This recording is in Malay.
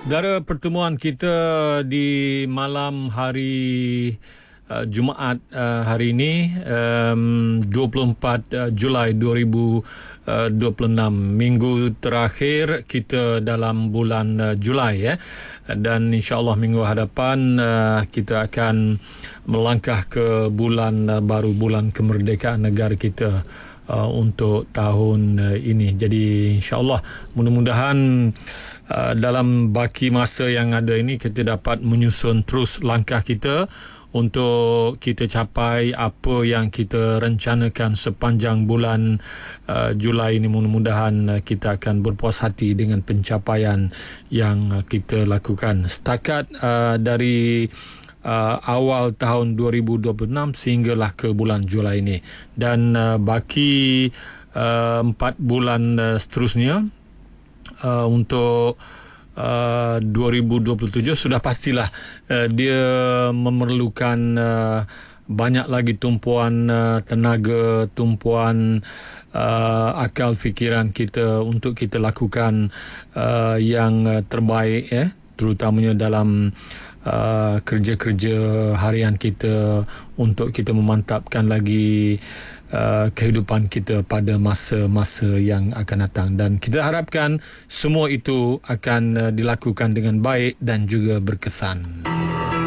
Saudara, pertemuan kita di malam hari Jumaat hari ini 24 Julai 2026, minggu terakhir kita dalam bulan Julai dan insya-Allah minggu hadapan kita akan melangkah ke bulan baru, bulan kemerdekaan negara kita untuk tahun ini. Jadi insya-Allah mudah-mudahan dalam baki masa yang ada ini kita dapat menyusun terus langkah kita untuk kita capai apa yang kita rencanakan sepanjang bulan Julai ini. Mudah-mudahan kita akan berpuas hati dengan pencapaian yang kita lakukan setakat dari awal tahun 2026 sehinggalah ke bulan Julai ini, dan baki 4 bulan seterusnya untuk 2027 sudah pastilah dia memerlukan banyak lagi tumpuan tenaga, tumpuan akal fikiran kita untuk kita lakukan yang terbaik, terutamanya dalam kerja-kerja harian kita untuk kita memantapkan lagi kehidupan kita pada masa-masa yang akan datang, dan kita harapkan semua itu akan dilakukan dengan baik dan juga berkesan.